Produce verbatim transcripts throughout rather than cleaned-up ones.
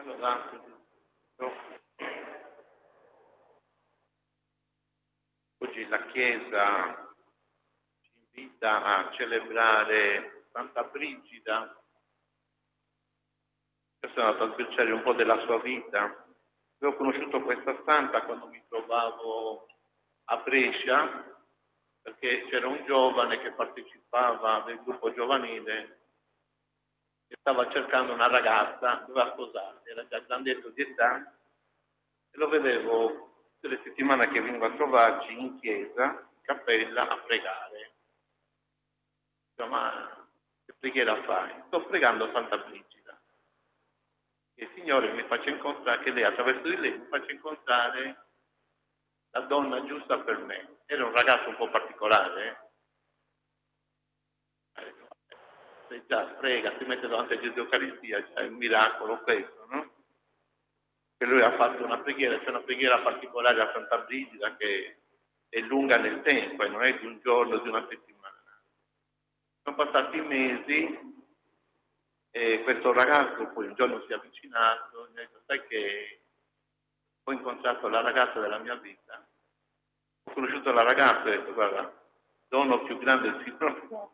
Oggi la Chiesa ci invita a celebrare Santa Brigida. Io sono andato a sbirciare un po' della sua vita. Io ho conosciuto questa santa quando mi trovavo a Brescia, perché c'era un giovane che partecipava del gruppo giovanile e stava cercando una ragazza, doveva sposarsi, era già grandetto di età, e lo vedevo tutte le settimane che veniva a trovarci in chiesa, in cappella, a pregare. Dico, ma che preghiera fai? Sto pregando Santa Brigida. E il Signore mi faccia incontrare, che lei attraverso di lei mi faccia incontrare la donna giusta per me. Era un ragazzo un po' particolare, eh? Se già prega, si mette davanti a Gesù Eucaristia, c'è un miracolo questo, no? Che lui ha fatto una preghiera, c'è una preghiera particolare a Santa Brigida che è lunga nel tempo e non è di un giorno, di una settimana. Sono passati mesi e questo ragazzo poi un giorno si è avvicinato e mi ha detto, sai che ho incontrato la ragazza della mia vita, ho conosciuto la ragazza e ho detto, guarda, dono più grande il Signore.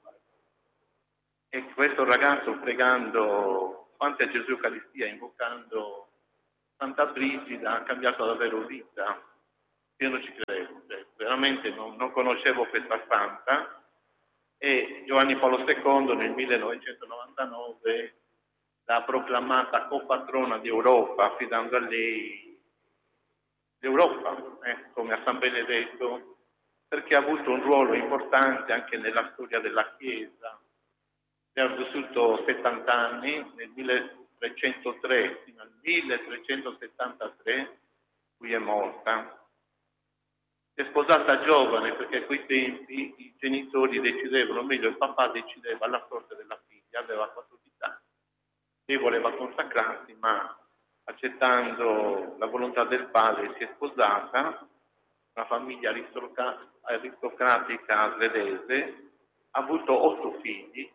E questo ragazzo pregando davanti a Gesù Eucaristia, invocando Santa Brigida, ha cambiato davvero vita. Io non ci credo, cioè, veramente non, non conoscevo questa santa, e Giovanni Paolo secondo nel millenovecentonovantanove l'ha proclamata copatrona d'Europa, affidando a lei l'Europa, eh, come a San Benedetto, perché ha avuto un ruolo importante anche nella storia della Chiesa. Ha vissuto settanta anni, nel milletrecentotre fino al milletrecentosettantatré, qui è morta. Si è sposata giovane perché a quei tempi i genitori decidevano, o meglio il papà decideva la sorte della figlia, aveva quattordici anni. Lei voleva consacrarsi, ma accettando la volontà del padre si è sposata, una famiglia aristocratica svedese, ha avuto otto figli.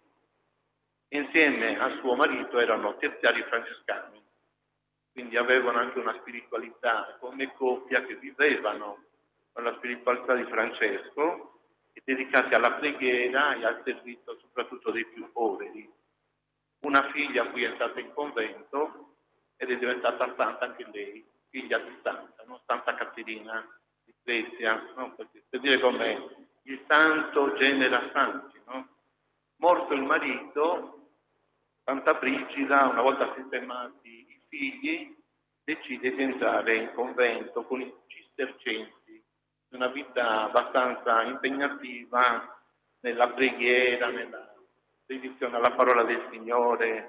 Insieme al suo marito erano terziari francescani, quindi avevano anche una spiritualità come coppia che vivevano con la spiritualità di Francesco e dedicati alla preghiera e al servizio soprattutto dei più poveri. Una figlia qui è stata in convento ed è diventata santa anche lei, figlia di santa, no? Santa Caterina di Svezia, no? Perché, per dire com'è, il santo genera santi, no? Morto il marito, Santa Brigida, una volta sistemati i figli, decide di entrare in convento con i cistercensi, una vita abbastanza impegnativa nella preghiera, nella dedizione alla parola del Signore,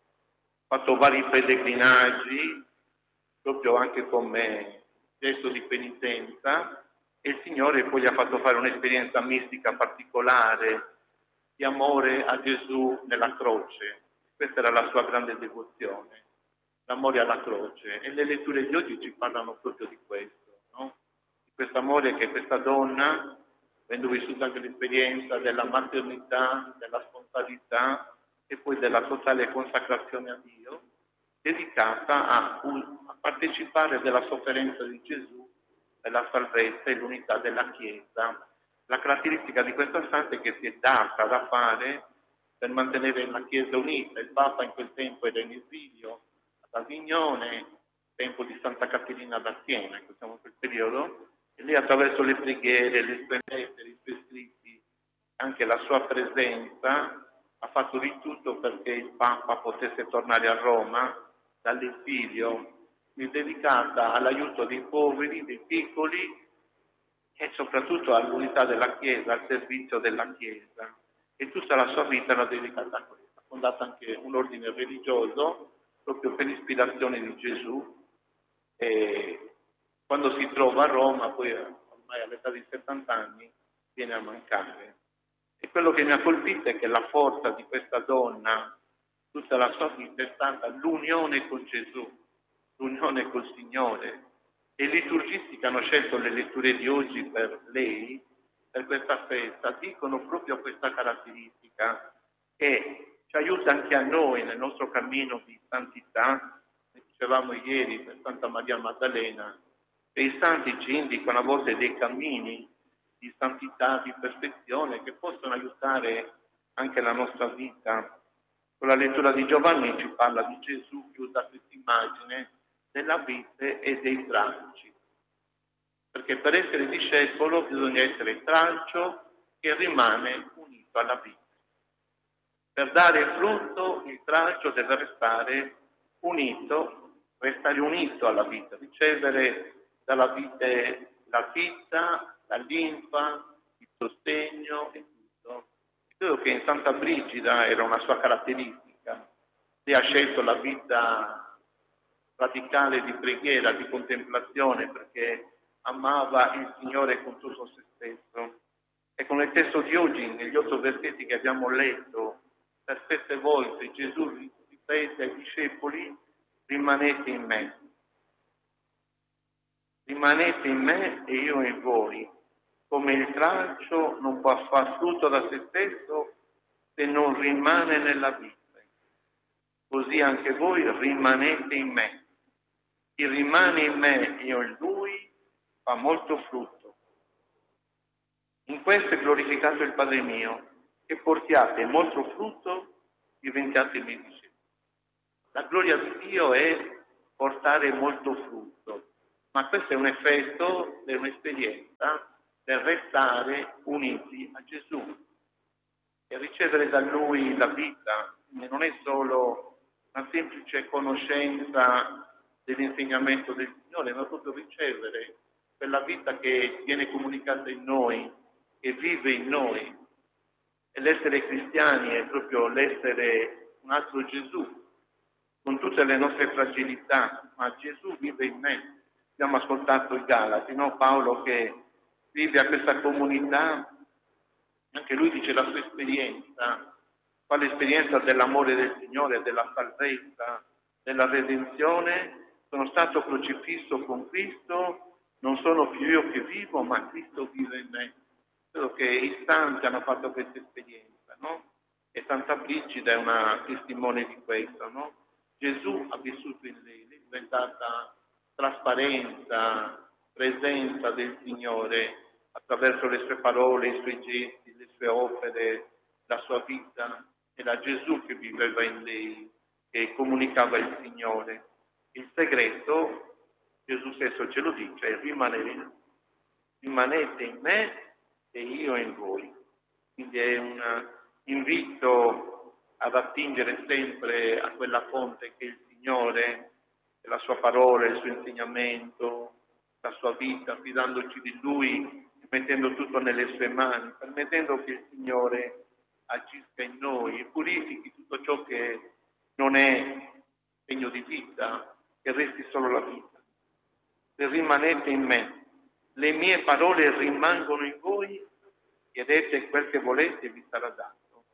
ha fatto vari pellegrinaggi, proprio anche come gesto di penitenza, e il Signore poi gli ha fatto fare un'esperienza mistica particolare di amore a Gesù nella croce. Questa era la sua grande devozione, l'amore alla croce, e le letture di oggi ci parlano proprio di questo, no? Di questo amore che questa donna, avendo vissuto anche l'esperienza della maternità, della spontaneità e poi della totale consacrazione a Dio, dedicata a, a partecipare della sofferenza di Gesù, della salvezza e l'unità della Chiesa. La caratteristica di questa santa è che si è data da fare per mantenere la Chiesa unita. Il Papa in quel tempo era in esilio ad Avignone, tempo di Santa Caterina da Siena, siamo in quel periodo, e lei attraverso le preghiere, le sue lettere, i suoi scritti, anche la sua presenza, ha fatto di tutto perché il Papa potesse tornare a Roma dall'esilio, dedicata all'aiuto dei poveri, dei piccoli e soprattutto all'unità della Chiesa, al servizio della Chiesa. E tutta la sua vita l'ha dedicata a questo. Ha fondato anche un ordine religioso proprio per ispirazione di Gesù, e quando si trova a Roma, poi ormai all'età di settanta anni, viene a mancare. E quello che mi ha colpito è che la forza di questa donna, tutta la sua vita, è stata l'unione con Gesù, l'unione col Signore. E i liturgisti che hanno scelto le letture di oggi per lei, per questa festa, dicono proprio questa caratteristica, che ci aiuta anche a noi nel nostro cammino di santità, dicevamo ieri per Santa Maria Maddalena, che i santi ci indicano a volte dei cammini di santità, di perfezione, che possono aiutare anche la nostra vita. Con la lettura di Giovanni ci parla di Gesù che usa questa immagine della vite e dei tralci. Perché per essere discepolo bisogna essere tralcio che rimane unito alla vite. Per dare frutto il tralcio deve restare unito, restare unito alla vita, ricevere dalla vite la vita, la linfa, il sostegno e tutto. Credo che in Santa Brigida era una sua caratteristica. Lei ha scelto la vita radicale di preghiera, di contemplazione, perché amava il Signore con tutto se stesso. E con il testo di oggi, negli otto versetti che abbiamo letto, per sette volte Gesù ripete ai discepoli: rimanete in me. Rimanete in me e io in voi. Come il tralcio non può far frutto da se stesso se non rimane nella vite, così anche voi rimanete in me. Chi rimane in me e io in lui fa molto frutto. In questo è glorificato il Padre mio, che portiate molto frutto, diventiate miei discepoli. La gloria di Dio è portare molto frutto, ma questo è un effetto, è un'esperienza per restare uniti a Gesù e ricevere da Lui la vita. Non è solo una semplice conoscenza dell'insegnamento del Signore, ma proprio ricevere quella vita che viene comunicata in noi, che vive in noi. E l'essere cristiani è proprio l'essere un altro Gesù, con tutte le nostre fragilità, ma Gesù vive in me. Abbiamo ascoltato i Galati, no? Paolo che vive a questa comunità, anche lui dice la sua esperienza, fa l'esperienza dell'amore del Signore, della salvezza, della redenzione. Sono stato crocifisso con Cristo, non sono più io che vivo, ma Cristo vive in me. Credo che i santi hanno fatto questa esperienza, no? E Santa Brigida è una testimone di questo, no? Gesù ha vissuto in lei, lei è diventata trasparenza, presenza del Signore attraverso le sue parole, i suoi gesti, le sue opere, la sua vita. Era Gesù che viveva in lei, che comunicava il Signore. Il segreto, Gesù stesso ce lo dice, è rimanere, rimanete in me e io in voi. Quindi è un invito ad attingere sempre a quella fonte che è il Signore, la sua parola, il suo insegnamento, la sua vita, fidandoci di Lui, mettendo tutto nelle sue mani, permettendo che il Signore agisca in noi e purifichi tutto ciò che non è segno di vita, che resti solo la vita. Se rimanete in me, le mie parole rimangono in voi, chiedete quel che volete e vi sarà dato.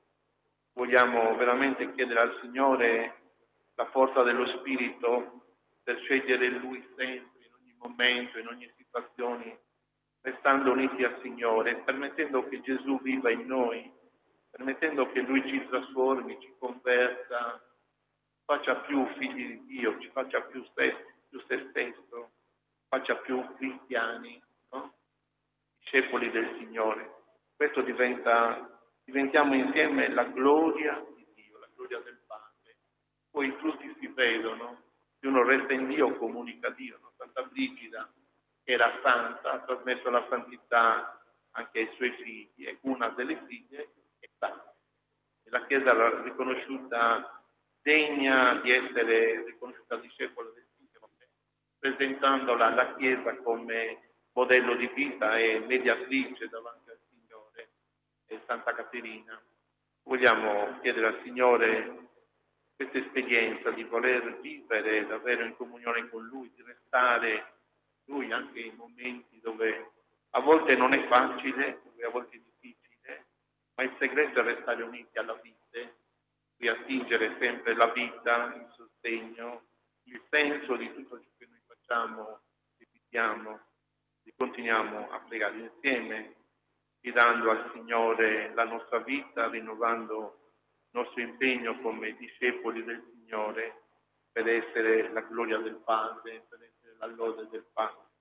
Vogliamo veramente chiedere al Signore la forza dello Spirito per scegliere Lui sempre, in ogni momento, in ogni situazione, restando uniti al Signore, permettendo che Gesù viva in noi, permettendo che Lui ci trasformi, ci converta, faccia più figli di Dio, ci faccia più se, più se stesso, faccia più cristiani, no? Discepoli del Signore. Questo diventa, diventiamo insieme la gloria di Dio, la gloria del Padre. Poi i frutti si vedono, se uno resta in Dio comunica Dio. No? Santa Brigida, che era santa, ha trasmesso la santità anche ai suoi figli, e una delle figlie è santa. E la Chiesa l'ha riconosciuta degna di essere riconosciuta discepola del Signore, presentandola alla Chiesa come modello di vita e mediatrice davanti al Signore, e Santa Caterina. Vogliamo chiedere al Signore questa esperienza di voler vivere davvero in comunione con Lui, di restare Lui anche in momenti dove a volte non è facile, dove a volte è difficile, ma il segreto è restare uniti alla vite, di attingere sempre la vita, il sostegno, il senso di tutto ciò che noi facciamo, ripetiamo, e continuiamo a pregare insieme, chiedendo al Signore la nostra vita, rinnovando il nostro impegno come discepoli del Signore, per essere la gloria del Padre, per essere la lode del Padre.